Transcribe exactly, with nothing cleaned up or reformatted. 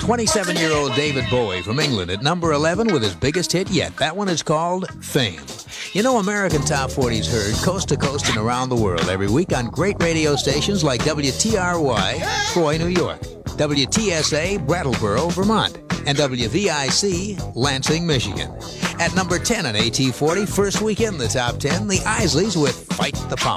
twenty-seven-year-old David Bowie from England at number eleven with his biggest hit yet. That one is called Fame. You know, American Top forty is heard coast to coast and around the world every week on great radio stations like W T R Y, Troy, New York, W T S A, Brattleboro, Vermont, and W V I C, Lansing, Michigan. At number ten on A T forty, first week in the top ten, the Isleys with Fight the Power.